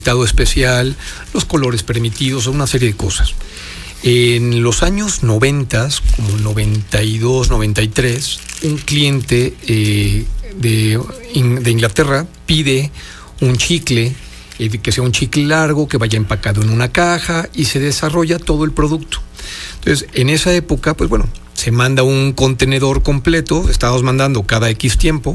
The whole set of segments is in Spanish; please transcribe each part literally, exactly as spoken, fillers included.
etiquetado especial, los colores permitidos, una serie de cosas. En los años noventa, como noventa y dos, noventa y tres, un cliente eh, de, de Inglaterra pide un chicle, eh, que sea un chicle largo, que vaya empacado en una caja, y se desarrolla todo el producto. Entonces, en esa época, pues bueno, se manda un contenedor completo, estábamos mandando cada X tiempo,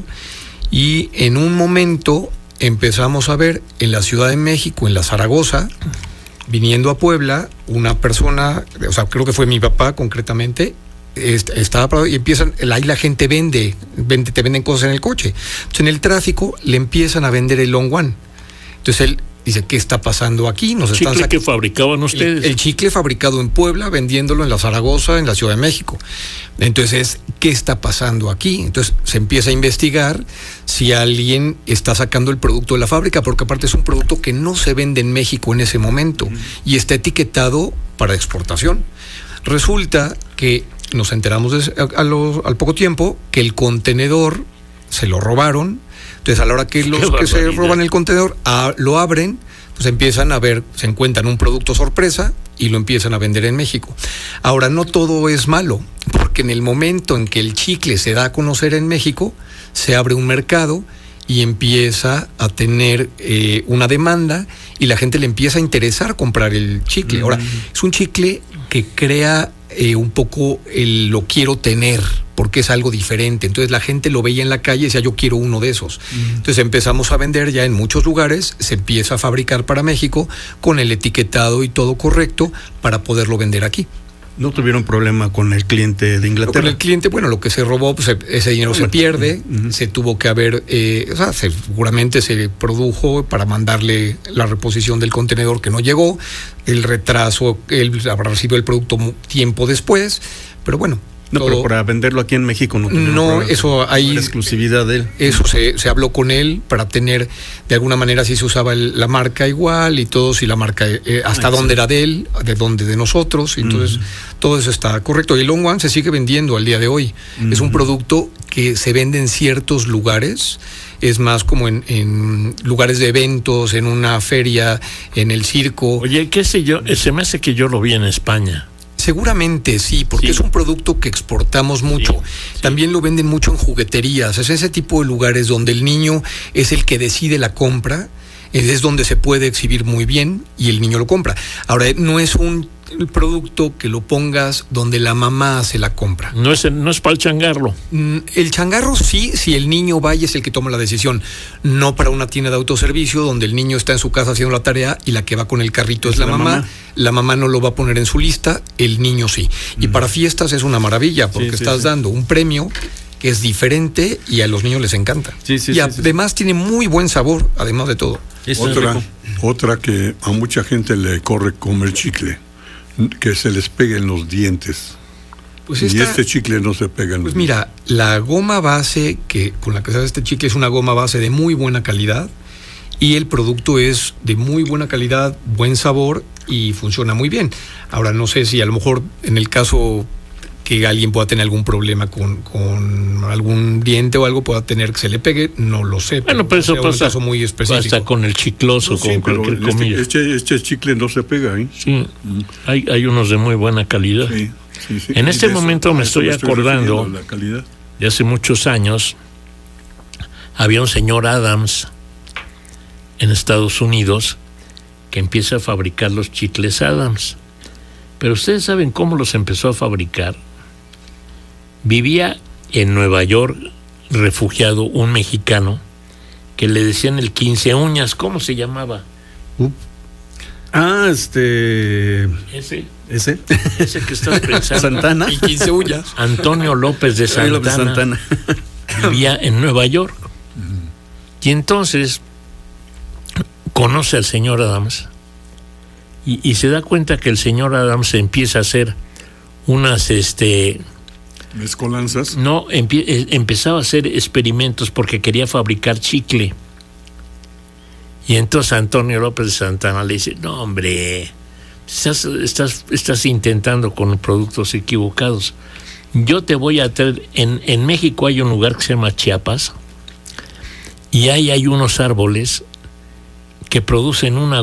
y en un momento empezamos a ver en la Ciudad de México, en la Zaragoza, viniendo a Puebla, una persona, o sea, creo que fue mi papá concretamente, estaba y empiezan, ahí la gente vende, vende, te venden cosas en el coche. Entonces, en el tráfico le empiezan a vender el Long One. Entonces él dice, ¿qué está pasando aquí? Nos ¿Chicle están sac- que fabricaban ustedes? El, el chicle fabricado en Puebla, vendiéndolo en la Zaragoza, en la Ciudad de México. Entonces, ¿qué está pasando aquí? Entonces se empieza a investigar si alguien está sacando el producto de la fábrica, porque aparte es un producto que no se vende en México en ese momento, mm. y está etiquetado para exportación. Resulta que nos enteramos de, a, a lo, al poco tiempo que el contenedor se lo robaron. Entonces, a la hora que los que se roban el contenedor a, lo abren, pues empiezan a ver, se encuentran un producto sorpresa y lo empiezan a vender en México. Ahora, no todo es malo, porque en el momento en que el chicle se da a conocer en México, se abre un mercado y empieza a tener eh, una demanda, y la gente le empieza a interesar comprar el chicle. Ahora, es un chicle que crea eh, un poco el lo quiero tener, porque es algo diferente. Entonces la gente lo veía en la calle y decía, yo quiero uno de esos. Mm. Entonces empezamos a vender ya en muchos lugares, se empieza a fabricar para México con el etiquetado y todo correcto para poderlo vender aquí. ¿No tuvieron problema con el cliente de Inglaterra? Con el cliente, bueno, lo que se robó, pues ese dinero se pierde, uh-huh. se tuvo que haber, eh, o sea, se, seguramente se produjo para mandarle la reposición del contenedor que no llegó, el retraso, él habrá recibido el producto tiempo después, pero bueno. No, todo, pero para venderlo aquí en México no tuvieron No, eso ahí. La exclusividad de él. Eso se, se habló con él para tener, de alguna manera, si se usaba el, la marca igual y todo, si la marca, eh, hasta Ay, dónde sí. era de él, de dónde de nosotros, y entonces mm. todo eso está correcto. Y el Long One se sigue vendiendo al día de hoy. Mm. Es un producto que se vende en ciertos lugares. Es más como en, en lugares de eventos, en una feria, en el circo. Oye, qué sé yo, se me hace que yo lo vi en España. Seguramente sí, porque sí. es un producto que exportamos mucho. Sí, sí. También lo venden mucho en jugueterías. Es ese tipo de lugares donde el niño es el que decide la compra, es donde se puede exhibir muy bien y el niño lo compra. Ahora, no es un producto que lo pongas donde la mamá hace la compra. No es, no es para el changarro. El changarro sí, si el niño va y es el que toma la decisión. No para una tienda de autoservicio donde el niño está en su casa haciendo la tarea y la que va con el carrito es, es la, la mamá. mamá. La mamá no lo va a poner en su lista, el niño sí. Y mm. para fiestas es una maravilla porque sí, sí, estás sí. dando un premio que es diferente y a los niños les encanta. Sí, sí, y sí, además sí. tiene muy buen sabor, además de todo. Otra, otra que a mucha gente le corre comer chicle, que se les peguen los dientes. Pues esta, y este chicle no se pega en Pues los mira, la goma base que con la que se hace este chicle es una goma base de muy buena calidad, y el producto es de muy buena calidad, buen sabor y funciona muy bien. Ahora, no sé si a lo mejor en el caso que alguien pueda tener algún problema con, con algún diente o algo, pueda tener que se le pegue, no lo sé. Bueno, pero eso sea pasa, un caso muy específico. Pasa con el chicloso, no, sí, con cualquier este, comida. Este, este chicle no se pega, ¿eh? Sí, mm. hay, hay unos de muy buena calidad. Sí, sí, sí. En este momento eso, me estoy, me estoy acordando, la calidad. De hace muchos años, había un señor Adams en Estados Unidos que empieza a fabricar los chicles Adams. Pero ustedes saben cómo los empezó a fabricar. Vivía en Nueva York, refugiado, un mexicano, que le decían el quince uñas. ¿Cómo se llamaba? Uh. Ah, este... Ese. ¿Ese? Ese que estás pensando. Santana. Y quince uñas. Antonio López de Santana. López Santana. Vivía en Nueva York. Y entonces conoce al señor Adams y, y se da cuenta que el señor Adams empieza a hacer unas... este ¿Mezcolanzas? No, empie- empezaba a hacer experimentos porque quería fabricar chicle. Y entonces Antonio López de Santana le dice, no hombre, estás, estás, estás intentando con productos equivocados. Yo te voy a traer, en, en México hay un lugar que se llama Chiapas, y ahí hay unos árboles que producen una